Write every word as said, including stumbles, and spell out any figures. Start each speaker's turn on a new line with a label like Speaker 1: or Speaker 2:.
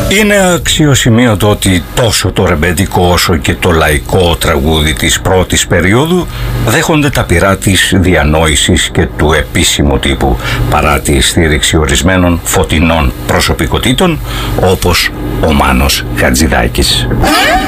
Speaker 1: Είναι αξιοσημείωτο ότι τόσο το ρεμπέτικο όσο και το λαϊκό τραγούδι της πρώτης περίοδου δέχονται τα πυρά της διανόησης και του επίσημου τύπου, παρά τη στήριξη ορισμένων φωτεινών προσωπικότητων όπως ο Μάνος Χατζηδάκης.